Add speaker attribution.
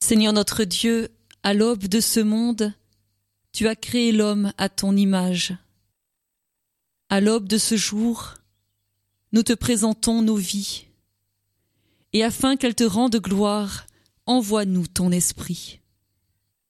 Speaker 1: Seigneur notre Dieu, à l'aube de ce monde, tu as créé l'homme à ton image. À l'aube de ce jour, nous te présentons nos vies. Et afin qu'elles te rendent gloire, envoie-nous ton esprit.